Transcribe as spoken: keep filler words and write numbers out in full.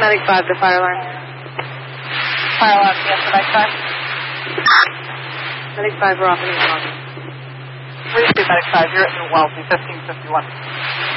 Medic five to fire alarm. Fire alarm, yes, Medic five. Medic five, we're off in the Please do Medic five, you're at New Wellesley, fifteen fifty-one.